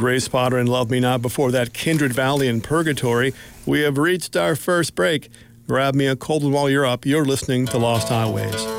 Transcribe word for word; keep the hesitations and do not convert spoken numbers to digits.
Grace Potter and Love Me Not. Before that, Kindred Valley and Purgatory. We have reached our first break. Grab me a cold one while you're up. You're listening to Lost Highways.